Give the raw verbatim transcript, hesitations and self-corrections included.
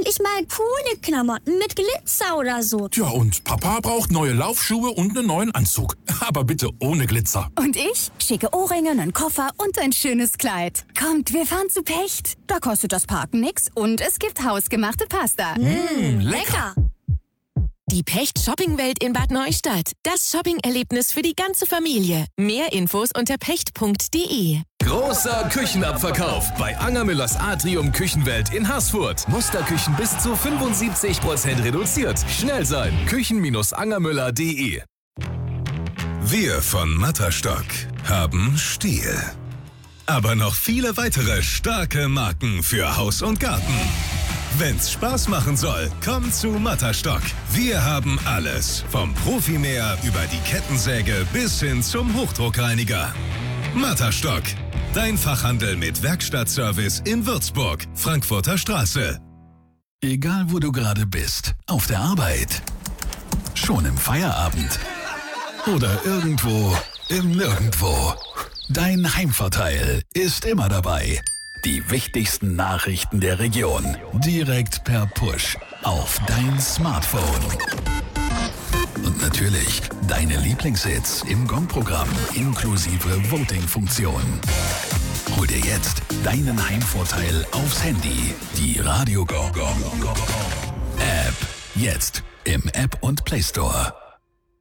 Ich mal coole Klamotten mit Glitzer oder so. Tja, und Papa braucht neue Laufschuhe und einen neuen Anzug. Aber bitte ohne Glitzer. Und ich? Schicke Ohrringe, einen Koffer und ein schönes Kleid. Kommt, wir fahren zu Pecht. Da kostet das Parken nix und es gibt hausgemachte Pasta. Mmh, lecker. Die Pecht Shoppingwelt in Bad Neustadt. Das Shopping-Erlebnis für die ganze Familie. Mehr Infos unter pecht punkt de. Großer Küchenabverkauf bei Angermüllers Atrium Küchenwelt in Haßfurt. Musterküchen bis zu fünfundsiebzig Prozent reduziert. Schnell sein. Küchen Angermüller punkt de. Wir von Matterstock haben Stiel. Aber noch viele weitere starke Marken für Haus und Garten. Wenn's Spaß machen soll, komm zu Matterstock. Wir haben alles. Vom Profimäher über die Kettensäge bis hin zum Hochdruckreiniger. Matterstock. Dein Fachhandel mit Werkstattservice in Würzburg, Frankfurter Straße. Egal wo du gerade bist, auf der Arbeit, schon im Feierabend oder irgendwo im Nirgendwo. Dein Heimvorteil ist immer dabei. Die wichtigsten Nachrichten der Region direkt per Push auf dein Smartphone. Und natürlich deine Lieblingshits im Gong-Programm inklusive Voting-Funktion. Hol dir jetzt deinen Heimvorteil aufs Handy. Die Radio Gong App. Jetzt im App und Play Store.